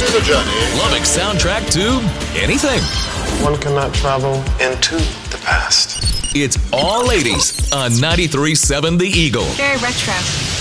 This is a journey. Lubbock soundtrack to anything. One cannot travel into the past. It's all 80s on 93.7 The Eagle. Very retro.